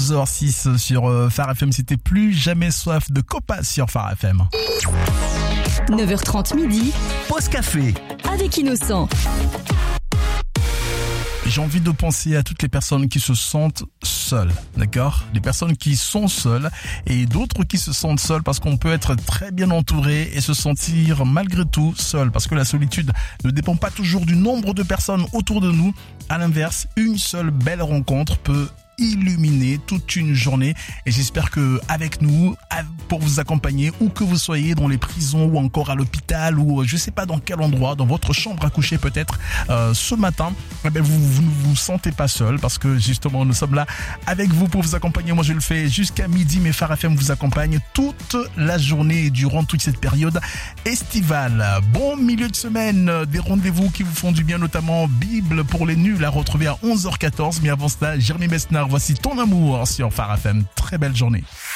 12h06 sur Phare FM. C'était Plus jamais soif de Copa sur Phare FM. 9h30 midi. Pause café. Avec Innocent. J'ai envie de penser à toutes les personnes qui se sentent seules, d'accord ? Les personnes qui sont seules et d'autres qui se sentent seules parce qu'on peut être très bien entouré et se sentir malgré tout seul. Parce que la solitude ne dépend pas toujours du nombre de personnes autour de nous. À l'inverse, une seule belle rencontre peut illuminer toute une journée, et j'espère que avec nous, pour vous accompagner, où que vous soyez, dans les prisons ou encore à l'hôpital ou je sais pas dans quel endroit, dans votre chambre à coucher peut-être, ce matin, vous ne vous sentez pas seul, parce que justement nous sommes là avec vous pour vous accompagner. Moi je le fais jusqu'à midi, mais Phare FM vous accompagne toute la journée durant toute cette période estivale. Bon milieu de semaine, des rendez-vous qui vous font du bien, notamment Bible pour les nuls à retrouver à 11h14, mais avant cela, Jérémy Besnard, voici Ton amour sur Phare FM. Très belle journée.